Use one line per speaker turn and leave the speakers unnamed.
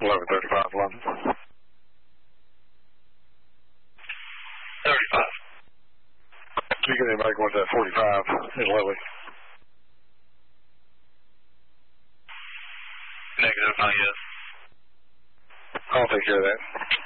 1135 London.
35.
Do you get anybody going to that 45 in Lily?
Negative, not yet.
I'll take care of that.